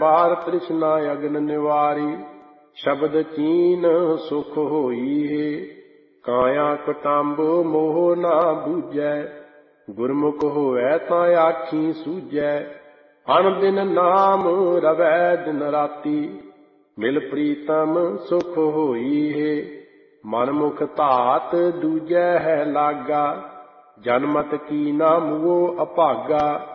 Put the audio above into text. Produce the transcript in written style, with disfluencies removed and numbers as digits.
ਮਾਰ ਤ੍ਰਿਸ਼ਨਾ ਅਗਨ ਨਿਵਾਰੀ। ਸ਼ਬਦ ਚੀਨ ਸੁਖ ਹੋਈ ਹੈ, ਕਾਇਆ ਕਟੰਬ ਮੋਹ ਨਾ ਬੂਝੈ। ਗੁਰਮੁਖ ਹੋਵੈ ਤਾਂ ਆਖੀ ਸੂਝੈ, ਅਣ ਦਿਨ ਨਾਮ ਰਵੈ ਦਿਨ ਰਾਤੀ। ਮਿਲ ਪ੍ਰੀਤਮ ਸੁਖ ਹੋਈ ਹੈ, ਮਨ ਮੁਖ ਧਾਤ ਦੂਜੈ ਹੈ ਲਾਗਾ। ਜਨਮਤ ਕੀ ਨਾ ਮੂਓ ਅਭਾਗਾ,